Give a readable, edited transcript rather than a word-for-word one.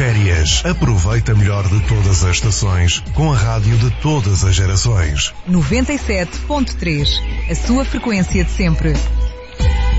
férias. Aproveita melhor de todas as estações com a rádio de todas as gerações. 97.3, a sua frequência de sempre.